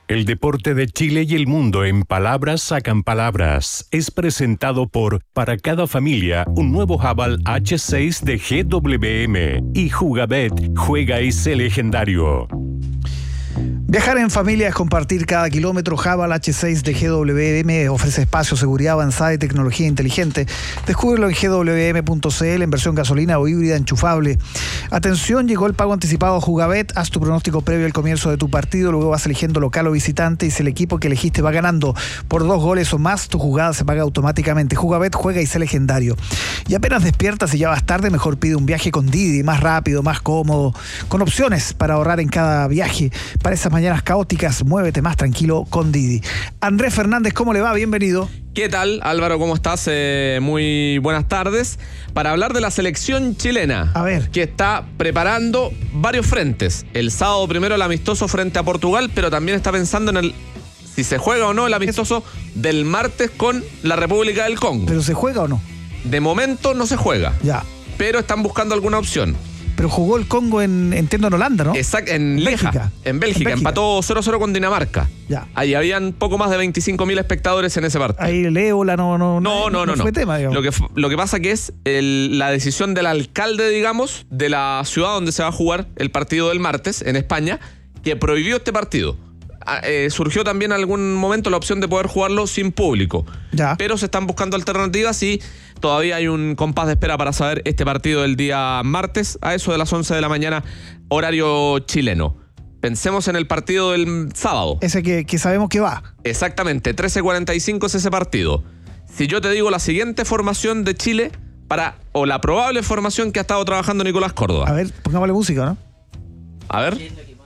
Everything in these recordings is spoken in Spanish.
El deporte de Chile y el mundo en palabras sacan palabras. Es presentado por Para cada familia, un nuevo Haval H6 de GWM. Y Jugabet, juega y sé legendario. Viajar en familia es compartir cada kilómetro. Haval H6 de GWM ofrece espacio, seguridad avanzada y tecnología inteligente. Descúbrelo en gwm.cl en versión gasolina o híbrida enchufable. Atención, llegó el pago anticipado a Jugabet. Haz tu pronóstico previo al comienzo de tu partido, luego vas eligiendo local o visitante y si el equipo que elegiste va ganando por 2 goles o más, tu jugada se paga automáticamente. Jugabet, juega y sé legendario. Y apenas despiertas y ya vas tarde, mejor pide un viaje con Didi, más rápido, más cómodo, con opciones para ahorrar en cada viaje. Para esas mañanas caóticas, muévete más tranquilo con Didi. Andrés Fernández, ¿cómo le va? Bienvenido. ¿Qué tal, Álvaro? ¿Cómo estás? Muy buenas tardes. Para hablar de la selección chilena, A ver. que está preparando varios frentes. El sábado primero el amistoso frente a Portugal, pero también está pensando en si se juega o no el amistoso del martes con la República del Congo. ¿Pero se juega o no? De momento no se juega. Ya. Pero están buscando alguna opción. Pero jugó el Congo entiendo, en Holanda, ¿no? Exacto, en Lieja, en Bélgica. Empató 0-0 con Dinamarca. Ya. Ahí habían poco más de 25.000 espectadores en ese partido. Ahí el ébola no fue tema, digamos. Lo que pasa que es la decisión del alcalde, digamos, de la ciudad donde se va a jugar el partido del martes, en España, que prohibió este partido. Surgió también en algún momento la opción de poder jugarlo sin público. Ya. Pero se están buscando alternativas y todavía hay un compás de espera para saber este partido del día martes a eso de las 11 de la mañana, horario chileno. Pensemos en el partido del sábado. Ese que sabemos que va. Exactamente, 13:45 es ese partido. Si yo te digo la siguiente formación de Chile o la probable formación que ha estado trabajando Nicolás Córdoba. A ver, pongámosle música, ¿no? A ver.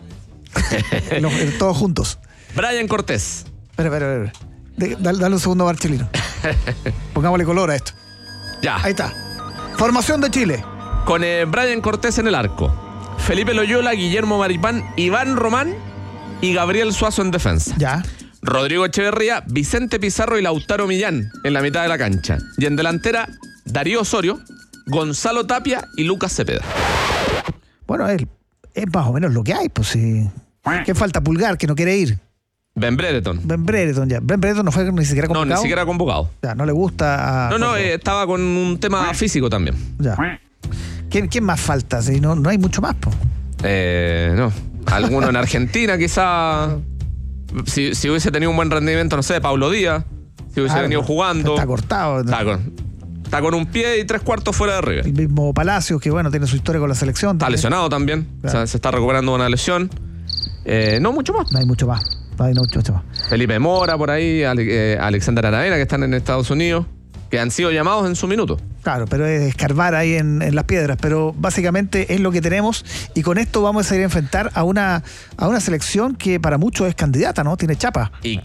Todos juntos. Brian Cortés. Espera. Dale un segundo a Marcelino. Pongámosle color a esto. Ya. Ahí está. Formación de Chile. Con Brian Cortés en el arco. Felipe Loyola, Guillermo Maripán, Iván Román y Gabriel Suazo en defensa. Ya. Rodrigo Echeverría, Vicente Pizarro y Lautaro Millán en la mitad de la cancha. Y en delantera, Darío Osorio, Gonzalo Tapia y Lucas Cepeda. Bueno, es más o menos lo que hay, pues sí. ¿Qué falta? Pulgar, que no quiere ir. Ben Brereton. Ben Brereton no fue ni siquiera convocado. No, ni siquiera convocado. Ya, no le gusta. Estaba con un tema físico también. Ya. ¿Quién más falta? Si no hay mucho más, pues. No. Alguno en Argentina, quizá. Si hubiese tenido un buen rendimiento, no sé, Pablo Díaz. Si hubiese venido jugando. Está cortado. Está con un pie y 3/4 fuera de River. El mismo Palacios, que bueno, tiene su historia con la selección. Está lesionado también. Claro. O sea, se está recuperando de una lesión. No mucho más. No hay mucho más. Felipe Mora por ahí, Alexander Aravena, que están en Estados Unidos, que han sido llamados en su minuto. Claro, pero es escarbar ahí en las piedras. Pero básicamente es lo que tenemos. Y con esto vamos a ir a enfrentar a una selección que para muchos es candidata, ¿no? Tiene chapa. Y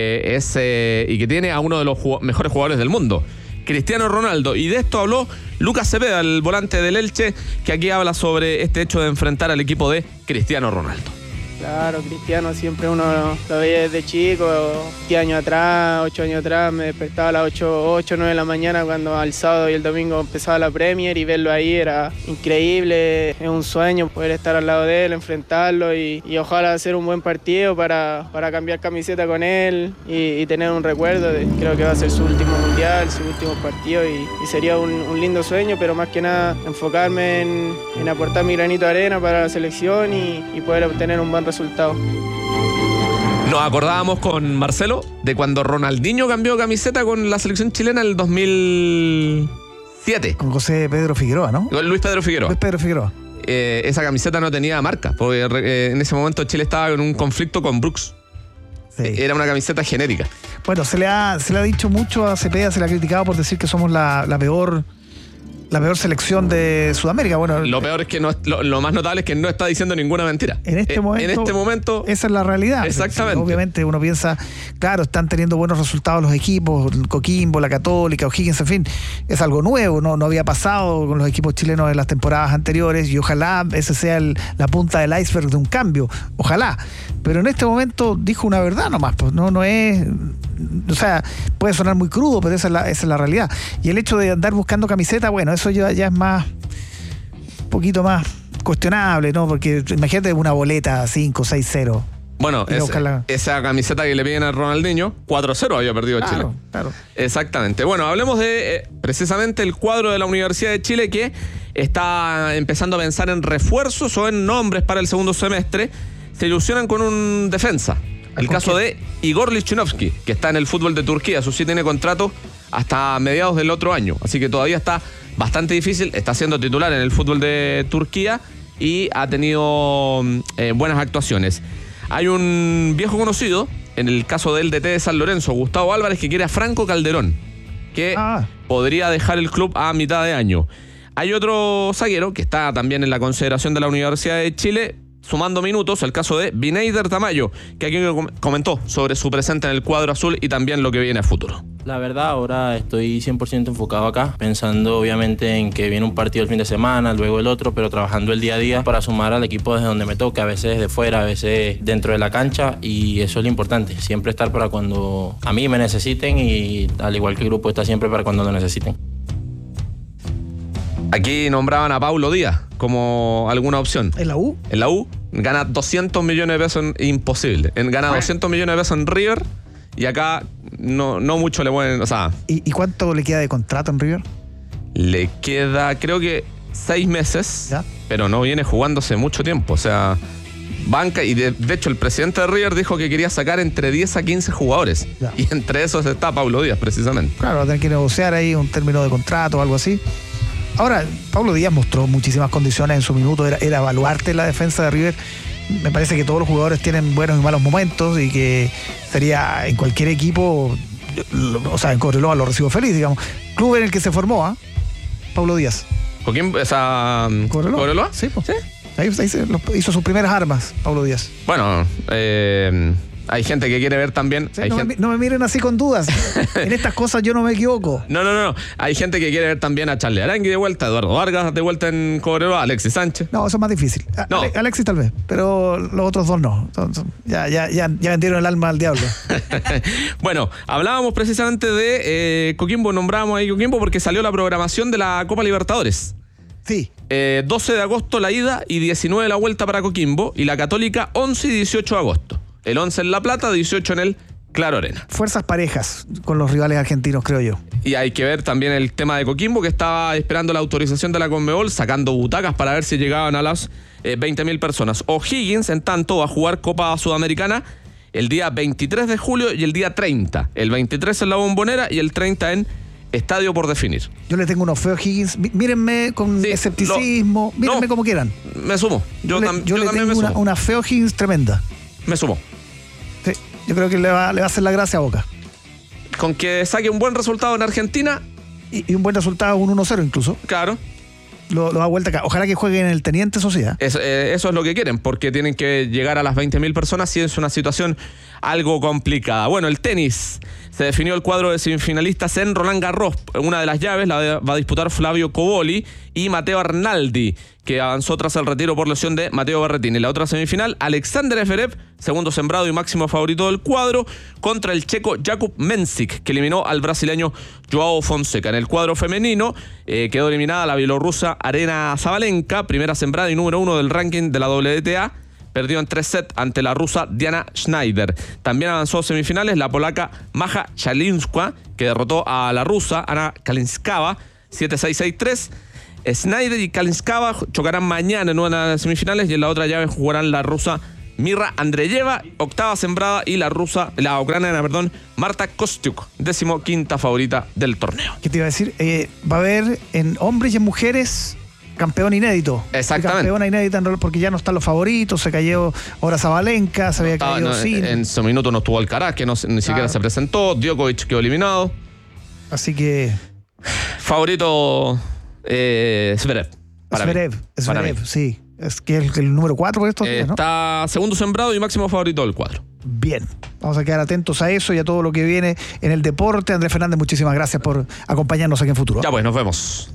que tiene a uno de los mejores jugadores del mundo, Cristiano Ronaldo. Y de esto habló Lucas Cepeda, el volante del Elche, que aquí habla sobre este hecho de enfrentar al equipo de Cristiano Ronaldo. Claro, Cristiano siempre uno lo veía desde chico, 8 años atrás, me despertaba a las 8 o 9 de la mañana cuando el sábado y el domingo empezaba la Premier y verlo ahí era increíble, es un sueño poder estar al lado de él, enfrentarlo y ojalá hacer un buen partido para cambiar camiseta con él y tener un recuerdo, creo que va a ser su último mundial, su último partido y sería un lindo sueño, pero más que nada enfocarme en aportar mi granito de arena para la selección y poder obtener un buen resultado. Nos acordábamos con Marcelo de cuando Ronaldinho cambió camiseta con la selección chilena en el 2007. Con José Pedro Figueroa, ¿no? Con Luis Pedro Figueroa. Esa camiseta no tenía marca, porque en ese momento Chile estaba en un conflicto con Brooks. Sí. Era una camiseta genérica. Bueno, se le ha dicho mucho a Cepeda, se le ha criticado por decir que somos la peor selección de Sudamérica. Bueno, lo peor es que lo más notable es que no está diciendo ninguna mentira. En este momento esa es la realidad. Exactamente. Obviamente uno piensa, claro, están teniendo buenos resultados los equipos, Coquimbo, la Católica, O'Higgins, en fin, es algo nuevo, no había pasado con los equipos chilenos en las temporadas anteriores y ojalá ese sea la punta del iceberg de un cambio, ojalá. Pero en este momento dijo una verdad nomás, pues no es... O sea, puede sonar muy crudo, pero esa es la realidad. Y el hecho de andar buscando camiseta, bueno, eso ya es más, un poquito más cuestionable, ¿no? Porque imagínate una boleta 5, 6, 0. Bueno, esa camiseta que le piden a Ronaldinho, 4-0 había perdido Chile. Claro. Exactamente. Bueno, hablemos de precisamente el cuadro de la Universidad de Chile, que está empezando a pensar en refuerzos o en nombres para el segundo semestre. Se ilusionan con un defensa. El caso de Igor Lichnowsky, que está en el fútbol de Turquía. Eso sí, tiene contrato hasta mediados del otro año. Así que todavía está bastante difícil. Está siendo titular en el fútbol de Turquía y ha tenido buenas actuaciones. Hay un viejo conocido, en el caso del DT de San Lorenzo, Gustavo Álvarez, que quiere a Franco Calderón, que podría dejar el club a mitad de año. Hay otro zaguero que está también en la consideración de la Universidad de Chile, sumando minutos, el caso de Vineider Tamayo, que aquí comentó sobre su presente en el cuadro azul y también lo que viene a futuro. La verdad, ahora estoy 100% enfocado acá, pensando obviamente en que viene un partido el fin de semana, luego el otro, pero trabajando el día a día para sumar al equipo desde donde me toque, a veces desde fuera, a veces dentro de la cancha, y eso es lo importante, siempre estar para cuando a mí me necesiten y al igual que el grupo está siempre para cuando lo necesiten. Aquí nombraban a Paulo Díaz como alguna opción. ¿En la U? En la U gana 200 millones de pesos, imposible. Gana 200 millones de pesos en River y acá no mucho le pueden, o sea... ¿Y cuánto le queda de contrato en River? Le queda, creo que 6 meses, ¿ya? Pero no viene jugándose mucho tiempo, o sea... Banca, y de hecho el presidente de River dijo que quería sacar entre 10 a 15 jugadores. Ya. Y entre esos está Paulo Díaz, precisamente. Claro, va a tener que negociar ahí un término de contrato o algo así. Ahora, Paulo Díaz mostró muchísimas condiciones en su minuto, era baluarte en la defensa de River. Me parece que todos los jugadores tienen buenos y malos momentos y que sería en cualquier equipo, o sea, en Cobreloa lo recibo feliz, digamos. Club en el que se formó, Paulo Díaz. ¿Con quién? ¿Cobreloa? Sí, pues. ¿Sí? Ahí hizo sus primeras armas, Paulo Díaz. Bueno, hay gente que quiere ver también... Sí, no me miren así con dudas. En estas cosas yo no me equivoco. No. Hay gente que quiere ver también a Charly Arangui de vuelta, Eduardo Vargas de vuelta en Cobreloa, Alexis Sánchez. No, eso es más difícil. No. Alexis tal vez, pero los otros dos no. Ya vendieron el alma al diablo. Bueno, hablábamos precisamente de Coquimbo, nombrábamos ahí Coquimbo porque salió la programación de la Copa Libertadores. Sí. 12 de agosto la ida y 19 la vuelta para Coquimbo, y la Católica 11 y 18 de agosto. El 11 en La Plata, 18 en el Claro Arena. Fuerzas parejas con los rivales argentinos, creo yo. Y hay que ver también el tema de Coquimbo, que estaba esperando la autorización de la Conmebol, sacando butacas para ver si llegaban a las 20.000 personas. O'Higgins, en tanto, va a jugar Copa Sudamericana el día 23 de julio y el día 30. El 23 en la Bombonera y el 30 en Estadio por Definir. Yo le tengo unos feos Higgins. Mírenme con escepticismo. Mírenme como quieran. Me sumo. Yo le también tengo me sumo. Una feo Higgins tremenda. Me sumo. Sí, yo creo que le va a hacer la gracia a Boca. Con que saque un buen resultado en Argentina. Y un buen resultado, un 1-0 incluso. Claro. Lo da vuelta acá. Ojalá que jueguen en el Teniente Sociedad. Eso es lo que quieren, porque tienen que llegar a las 20.000 personas y es una situación algo complicada. Bueno, el tenis. Se definió el cuadro de semifinalistas en Roland Garros. Una de las llaves la va a disputar Flavio Cobolli y Matteo Arnaldi, que avanzó tras el retiro por lesión de Matteo Berrettini. La otra semifinal, Alexander Zverev, segundo sembrado y máximo favorito del cuadro, contra el checo Jakub Mensik, que eliminó al brasileño Joao Fonseca. En el cuadro femenino quedó eliminada la bielorrusa Arena Zabalenka, primera sembrada y número 1 del ranking de la WTA. Perdió en 3 sets ante la rusa Diana Schneider. También avanzó a semifinales la polaca Maja Chalinska, que derrotó a la rusa Ana Kalinskava 7-6, 6-3. Schneider y Kalinskava chocarán mañana en una de las semifinales y en la otra llave jugarán la rusa Mirra Andreyeva, octava sembrada, y la ucraniana, Marta Kostyuk, 15ª favorita del torneo. ¿Qué te iba a decir? Va a haber en hombres y en mujeres campeón inédito. Exactamente. Campeona inédita porque ya no están los favoritos. Se cayó ahora Zabalenka, se había caído Sin. En su minuto no estuvo Alcaraz, que ni siquiera se presentó. Djokovic quedó eliminado. Así que... Favorito Zverev. Zverev, sí. Es que el número 4 por estos días, ¿no? Está segundo sembrado y máximo favorito del cuadro. Bien, vamos a quedar atentos a eso y a todo lo que viene en el deporte. Andrés Fernández, muchísimas gracias por acompañarnos aquí en Futuro. Ya pues, nos vemos.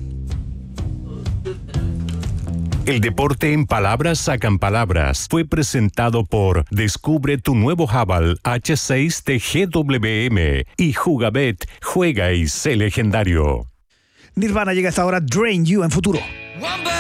El deporte en palabras sacan palabras. Fue presentado por Descubre tu nuevo Haval H6 de GWM y Jugabet, juega y sé legendario. Nirvana llega a esta hora, Drain You en Futuro.